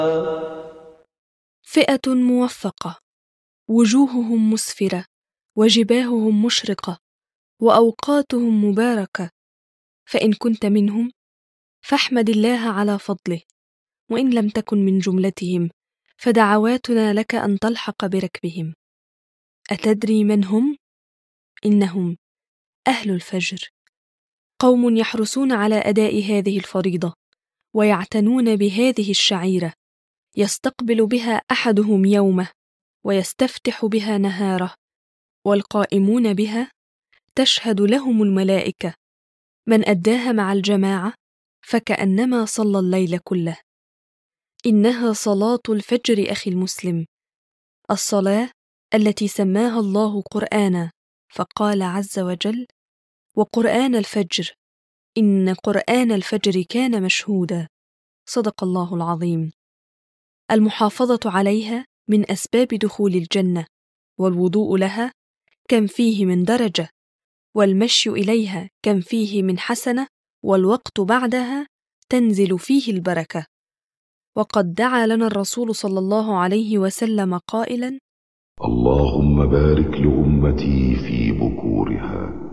فئة موفقة، وجوههم مسفرة، وجباههم مشرقة، وأوقاتهم مباركة، فإن كنت منهم فاحمد الله على فضله، وإن لم تكن من جملتهم فدعواتنا لك أن تلحق بركبهم. أتدري من هم؟ إنهم أهل الفجر، قوم يحرصون على أداء هذه الفريضة، ويعتنون بهذه الشعيرة، يستقبل بها أحدهم يومه، ويستفتح بها نهاره، والقائمون بها تشهد لهم الملائكة، من أداها مع الجماعة فكأنما صلى الليل كله. إنها صلاة الفجر أخي المسلم، الصلاة التي سماها الله قرآنا، فقال عز وجل: وقرآن الفجر إن قرآن الفجر كان مشهودا. صدق الله العظيم. المحافظة عليها من أسباب دخول الجنة، والوضوء لها كم فيه من درجة، والمشي إليها كم فيه من حسنة، والوقت بعدها تنزل فيه البركة. وقد دعا لنا الرسول صلى الله عليه وسلم قائلا: اللهم بارك لأمتي في بكورها